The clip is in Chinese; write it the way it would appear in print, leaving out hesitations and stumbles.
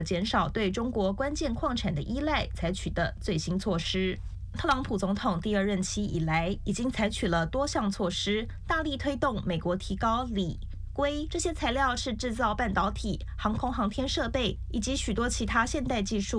减少对中国关键矿产的依赖采取的最新措施。特朗普总统第2任期以来，已经采取了多项措施，大力推动美国提高锂、硅这些材料是制造半导体、航空航天设备以及许多其他现代技术